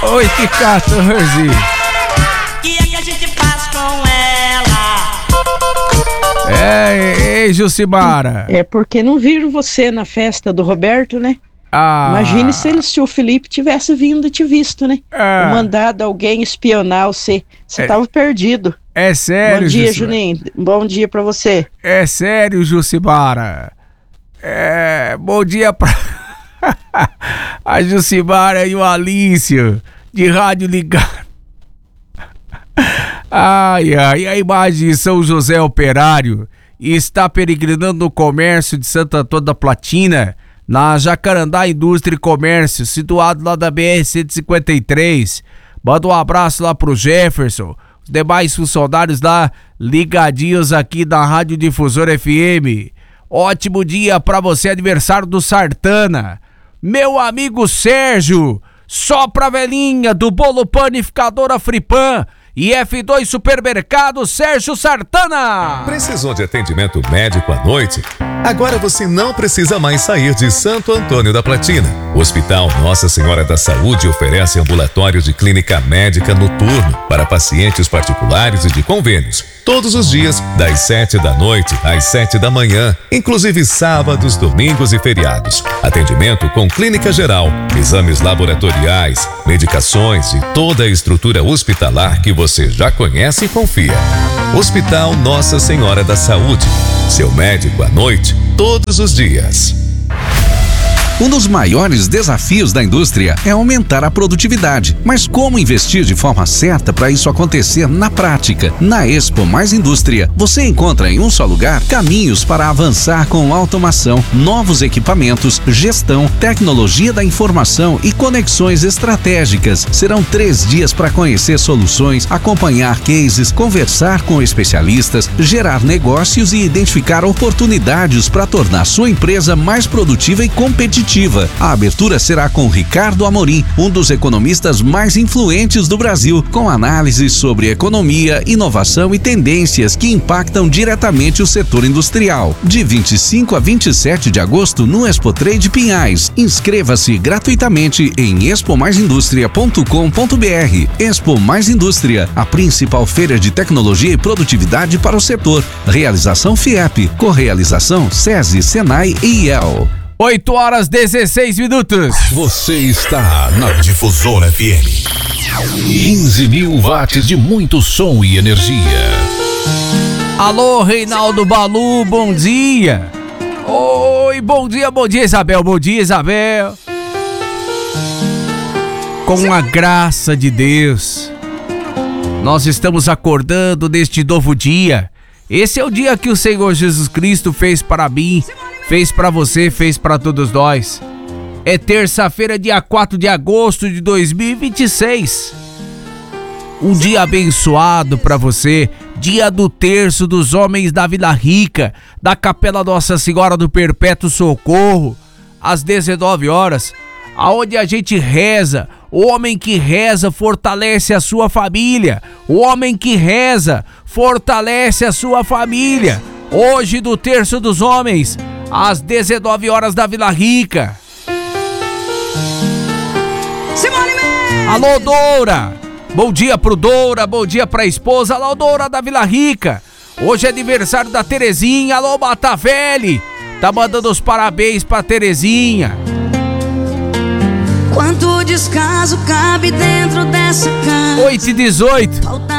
8h14. Que é que a gente faz com ela? Ei, Jucimara. É porque não viram você na festa do Roberto, né? Ah. Imagine se o Felipe tivesse vindo e te visto, né? Mandado alguém espionar você. Você tava perdido. É sério, Bom dia, Jucimara. Juninho. Bom dia pra você. É sério, Jucimara. Bom dia pra a Jucimara e o Alício de rádio ligado. Ai, a imagem de São José Operário está peregrinando no comércio de Santo Antônio da Platina, na Jacarandá Indústria e Comércio, situado lá da BR-153. Manda um abraço lá pro Jefferson, os demais funcionários lá ligadinhos aqui da Rádio Difusora FM. Ótimo dia pra você, aniversário do Sartana. Meu amigo Sérgio, só pra velhinha do Bolo Panificadora Fripan e F2 Supermercado Sérgio Sartana. Precisou de atendimento médico à noite? Agora você não precisa mais sair de Santo Antônio da Platina. O Hospital Nossa Senhora da Saúde oferece ambulatório de clínica médica noturno para pacientes particulares e de convênios, todos os dias, das 7 da noite às 7 da manhã, inclusive sábados, domingos e feriados. Atendimento com clínica geral, exames laboratoriais, medicações e toda a estrutura hospitalar que você já conhece e confia. Hospital Nossa Senhora da Saúde. Seu médico à noite, todos os dias. Um dos maiores desafios da indústria é aumentar a produtividade. Mas como investir de forma certa para isso acontecer na prática? Na Expo Mais Indústria, você encontra em um só lugar caminhos para avançar com automação, novos equipamentos, gestão, tecnologia da informação e conexões estratégicas. Serão 3 dias para conhecer soluções, acompanhar cases, conversar com especialistas, gerar negócios e identificar oportunidades para tornar sua empresa mais produtiva e competitiva. A abertura será com Ricardo Amorim, um dos economistas mais influentes do Brasil, com análises sobre economia, inovação e tendências que impactam diretamente o setor industrial. De 25 a 27 de agosto no Expo Trade Pinhais. Inscreva-se gratuitamente em expomaisindustria.com.br. Expo Mais Indústria, a principal feira de tecnologia e produtividade para o setor. Realização FIEP, correalização SESI, Senai e IEL. 8h16. Você está na Difusora FM. 15 mil watts de muito som e energia. Alô, Reinaldo Balu, bom dia. Oi, bom dia, Isabel. Bom dia, Isabel. Com a graça de Deus, nós estamos acordando neste novo dia. Esse é o dia que o Senhor Jesus Cristo fez para mim, fez para você, fez para todos nós. É terça-feira, dia 4 de agosto de 2026. Um dia abençoado para você, dia do terço dos homens da Vila Rica, da Capela Nossa Senhora do Perpétuo Socorro, às 19 horas, aonde a gente reza. O homem que reza fortalece a sua família. O homem que reza fortalece a sua família. Hoje do terço dos homens, às 19 horas da Vila Rica. Alô, Doura. Bom dia pro Doura, bom dia pra esposa. Alô, Doura da Vila Rica. Hoje é aniversário da Terezinha. Alô, Matavelli. Tá mandando os parabéns pra Terezinha. Quanto descaso cabe dentro dessa cama? 8h18.